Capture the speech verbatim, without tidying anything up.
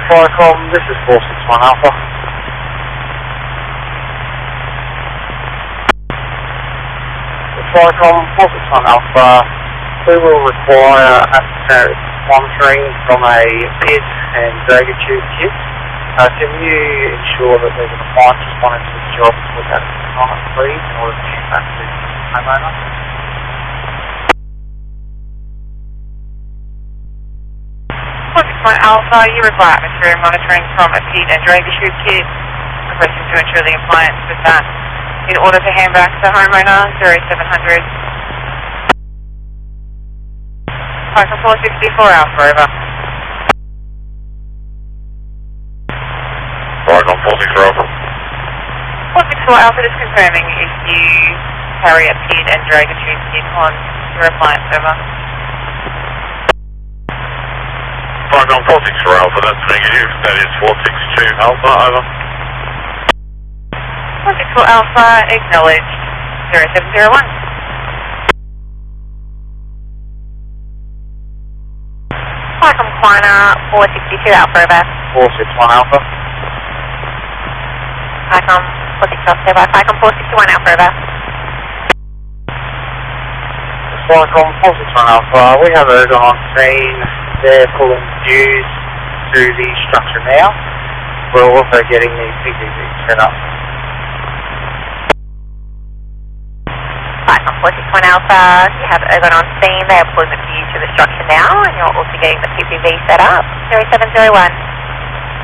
Flycom, this is four six one Alpha. Flycom, four six one Alpha, we will require atmospheric monitoring from a P I D and Dragon tube kit. Uh, can you ensure that there's an appliance responding to the job to look at it on it, please, in order to hand back to the homeowner? four six one Alpha, you require atmospheric monitoring from a P I D and Dragon tube kit, requesting to ensure the appliance with that in order to hand back to the homeowner, zero seven hundred. Python four sixty-four Alpha, over. Python four sixty-four Alpha. four sixty-four Alpha, just confirming if you carry a P I D and Dragon tube kit on your appliance, over. Python four sixty-four Alpha, that's negative, that is four six two Alpha, over. four sixty-four Alpha, acknowledged, zero seven zero one. Python Quina, four sixty-two Alpha, over. four six one Alpha. Python four sixty-one Alpha, over. Python four sixty-one Alpha, over. Flycom, four six one Alpha, we have Ergon on scene. They're pulling fuse through the structure now. We're also getting the P P V set up. Python four sixty-one Alpha, you have Ergon on scene. They are pulling the fuse to the structure now, and you're also getting the P P V set up. zero seven zero one.